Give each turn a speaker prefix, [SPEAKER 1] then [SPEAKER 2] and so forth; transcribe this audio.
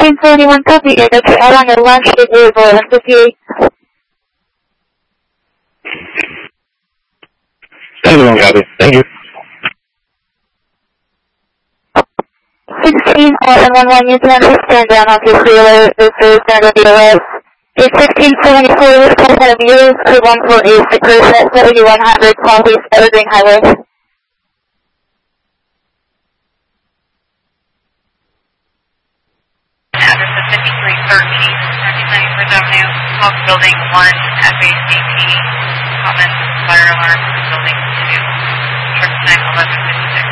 [SPEAKER 1] 1671 copy, Dr. Alan at launch at 1158.
[SPEAKER 2] 71 copy. Thank you.
[SPEAKER 1] 16 1111, you can stand down on your trailer. This is Sandra DLS. It's 1674, this call had a meter to 148 7100 Palm Beach, Evergreen Highway.
[SPEAKER 3] Address is 5313 First Avenue, House Building 1, FACP, Common Fire Alarm, Building 2, Trip 91156.